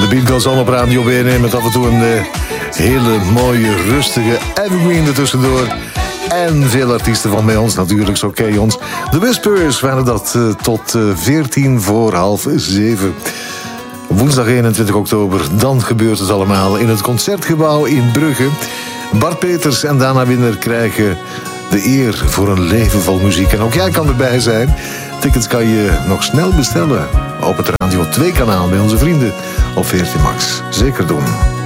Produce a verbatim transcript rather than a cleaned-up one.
Beat Goes On op Radio B N met af en toe een uh, hele mooie, rustige evergreen ertussendoor. En veel artiesten van bij ons natuurlijk, zo ken je ons. De Whispers waren dat uh, tot uh, veertien voor half zeven. Woensdag eenentwintig oktober, dan gebeurt het allemaal in het Concertgebouw in Brugge. Bart Peters en Dana Winner krijgen de eer voor een leven vol muziek. En ook jij kan erbij zijn. Tickets kan je nog snel bestellen op het Radio twee kanaal bij onze vrienden op veertien Max. Zeker doen.